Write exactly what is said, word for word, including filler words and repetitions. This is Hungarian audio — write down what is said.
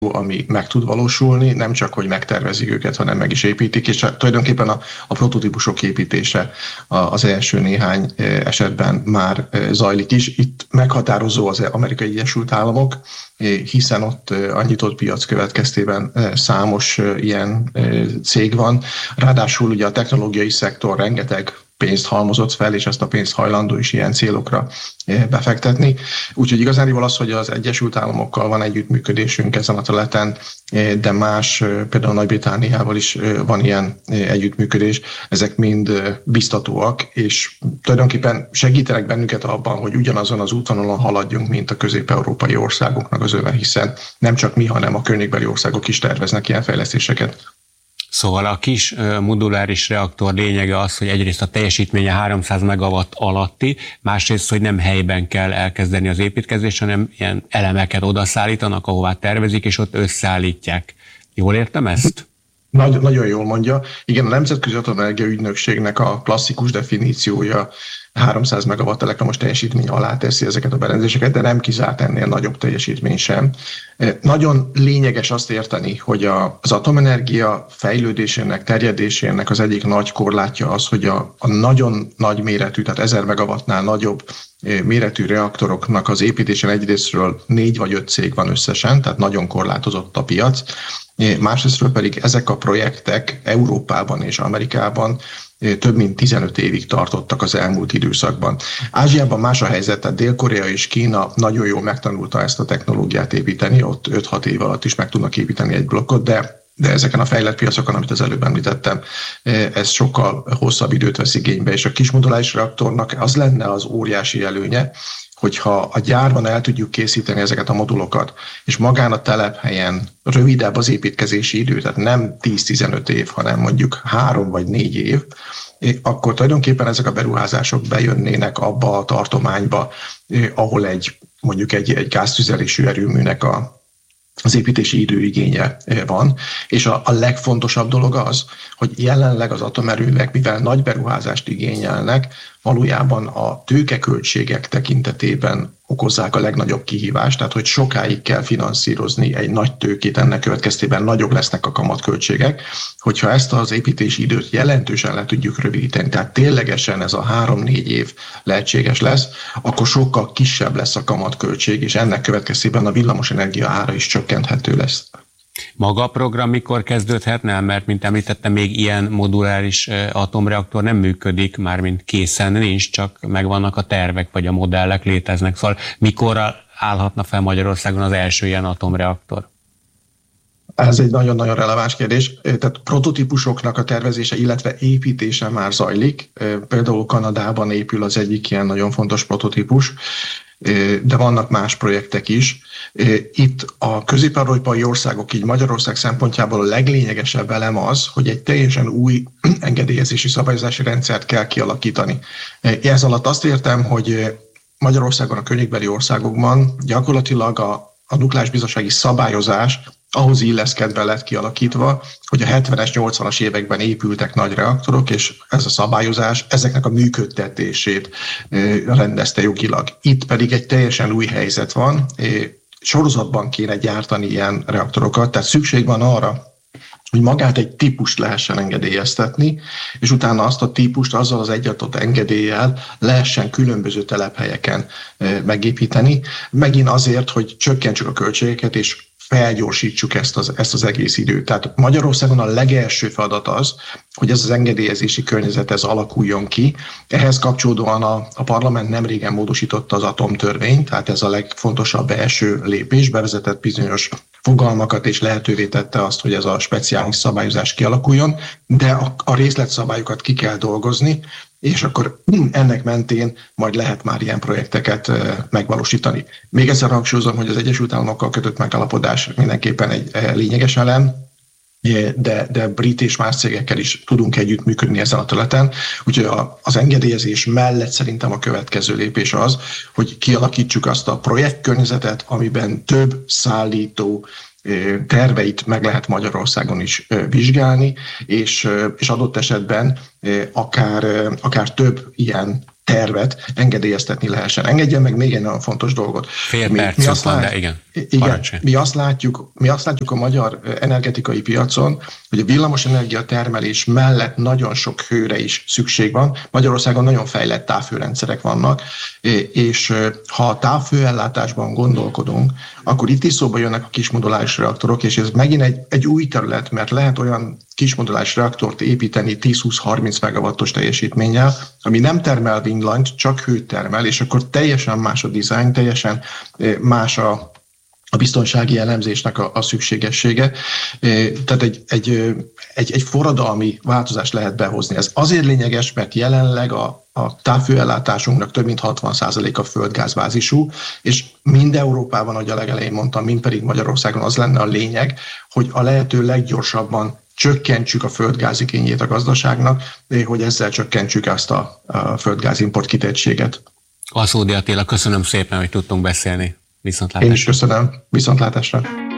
ami meg tud valósulni, nem csak, hogy megtervezik őket, hanem meg is építik, és tulajdonképpen a, a prototípusok építése az első néhány esetben már zajlik is. Itt meghatározó az Amerikai Egyesült Államok, hiszen ott a nyitott piac következtében számos ilyen cég van. Ráadásul ugye a technológiai szektor rengeteg pénzt halmozott fel, és ezt a pénzt hajlandó is ilyen célokra befektetni. Úgyhogy igazániból az, hogy az Egyesült Államokkal van együttműködésünk ezen a területen, de más, például Nagy-Britanniával is van ilyen együttműködés, ezek mind biztatóak, és tulajdonképpen segítenek bennünket abban, hogy ugyanazon az útvonalon haladjunk, mint a közép-európai országoknak az öve, hiszen nem csak mi, hanem a környékbeli országok is terveznek ilyen fejlesztéseket. Szóval a kis moduláris reaktor lényege az, hogy egyrészt a teljesítménye háromszáz megawatt alatti, másrészt, hogy nem helyben kell elkezdeni az építkezést, hanem ilyen elemeket odaszállítanak, ahová tervezik, és ott összeállítják. Jól értem ezt? Nagy, nagyon jól mondja. Igen, a Nemzetközi Atomenergia Ügynökségnek a klasszikus definíciója háromszáz megawatt elektromos teljesítmény alá teszi ezeket a berendezéseket, de nem kizárt ennél nagyobb teljesítmény sem. Nagyon lényeges azt érteni, hogy az atomenergia fejlődésének, terjedésének az egyik nagy korlátja az, hogy a, a nagyon nagy méretű, tehát ezer megawattnál nagyobb méretű reaktoroknak az építésén egyrésztről négy vagy öt cég van összesen, tehát nagyon korlátozott a piac. Másrésztről pedig ezek a projektek Európában és Amerikában több mint tizenöt évig tartottak az elmúlt időszakban. Ázsiában más a helyzet, tehát Dél-Korea és Kína nagyon jól megtanulta ezt a technológiát építeni, ott öt-hat év alatt is meg tudnak építeni egy blokkot, de, de ezeken a fejlett piacokon, amit az előbb említettem, ez sokkal hosszabb időt vesz igénybe, és a kis moduláris reaktornak az lenne az óriási előnye, hogyha a gyárban el tudjuk készíteni ezeket a modulokat, és magán a telephelyen rövidebb az építkezési idő, tehát nem tíz-tizenöt év, hanem mondjuk három vagy négy év, akkor tulajdonképpen ezek a beruházások bejönnének abba a tartományba, ahol egy mondjuk egy, egy gáztüzelésű erőműnek a az építési időigénye van, és a, a legfontosabb dolog az, hogy jelenleg az atomerőművek, mivel nagy beruházást igényelnek, valójában a tőkeköltségek tekintetében okozzák a legnagyobb kihívást, tehát hogy sokáig kell finanszírozni egy nagy tőkét, ennek következtében nagyobb lesznek a kamatköltségek. Hogyha ezt az építési időt jelentősen le tudjuk rövidíteni, tehát ténylegesen ez a három-négy év lehetséges lesz, akkor sokkal kisebb lesz a kamatköltség, és ennek következtében a villamosenergia ára is csökkenthető lesz. Maga a program mikor kezdődhetne? Mert, mint említettem, még ilyen moduláris atomreaktor nem működik, mármint készen nincs, csak megvannak a tervek, vagy a modellek léteznek. Szóval mikorra állhatna fel Magyarországon az első ilyen atomreaktor? Ez egy nagyon-nagyon releváns kérdés. Tehát prototípusoknak a tervezése, illetve építése már zajlik. Például Kanadában épül az egyik ilyen nagyon fontos prototípus, de vannak más projektek is. Itt a közép-európai országok, így Magyarország szempontjából a leglényegesebb elem az, hogy egy teljesen új engedélyezési szabályozási rendszert kell kialakítani. Ez alatt azt értem, hogy Magyarországon, a környékbeli országokban gyakorlatilag a, a nukleáris-biztonsági szabályozás ahhoz illeszkedve lett kialakítva, hogy a hetvenes, nyolcvanas években épültek nagy reaktorok, és ez a szabályozás ezeknek a működtetését rendezte jogilag. Itt pedig egy teljesen új helyzet van, sorozatban kéne gyártani ilyen reaktorokat, tehát szükség van arra, hogy magát egy típust lehessen engedélyeztetni, és utána azt a típust azzal az egyadott engedéllyel lehessen különböző telephelyeken megépíteni. Megint azért, hogy csökkentsük a költségeket, és felgyorsítsuk ezt az, ezt az egész időt. Tehát Magyarországon a legelső feladat az, hogy ez az engedélyezési környezet ez alakuljon ki. Ehhez kapcsolódóan a, a parlament nemrégen módosította az atomtörvényt, tehát ez a legfontosabb első lépés, bevezetett bizonyos fogalmakat, és lehetővé tette azt, hogy ez a speciális szabályozás kialakuljon, de a, a részletszabályokat ki kell dolgozni, és akkor ennek mentén majd lehet már ilyen projekteket megvalósítani. Még egyszer hangsúlyozom, hogy az Egyesült Államokkal kötött megállapodás mindenképpen egy lényeges elem, de, de brit és más cégekkel is tudunk együttműködni ezen a területen. Úgyhogy az engedélyezés mellett szerintem a következő lépés az, hogy kialakítsuk azt a projektkörnyezetet, amiben több szállító terveit meg lehet Magyarországon is vizsgálni, és, és adott esetben akár, akár több ilyen tervet engedélyeztetni lehessen. Engedjen meg még egy nagyon fontos dolgot. Fél mi, perc mi azt van, lát... de igen. Igen, mi azt, látjuk, mi azt látjuk a magyar energetikai piacon, hogy a villamosenergia termelés mellett nagyon sok hőre is szükség van. Magyarországon nagyon fejlett távhőrendszerek vannak, és ha a távhőellátásban gondolkodunk, akkor itt is szóba jönnek a kismoduláris reaktorok, és ez megint egy, egy új terület, mert lehet olyan kismoduláris reaktort építeni tíz-húsz-harminc megawattos teljesítménnyel, ami nem termel villanyt, csak hőt termel, és akkor teljesen más a dizájn, teljesen más a a biztonsági elemzésnek a, a szükségessége. Tehát egy, egy, egy, egy forradalmi változást lehet behozni. Ez azért lényeges, mert jelenleg a, a távhőellátásunknak több mint hatvan százaléka földgázbázisú, és mind Európában, ahogy a legelején mondtam, mind pedig Magyarországon az lenne a lényeg, hogy a lehető leggyorsabban csökkentsük a földgázigényét a gazdaságnak, hogy ezzel csökkentsük ezt a, a földgázimport kitettséget. Aszódi Attila, köszönöm szépen, hogy tudtunk beszélni. Viszontlátásra. Én is köszönöm. Viszontlátásra.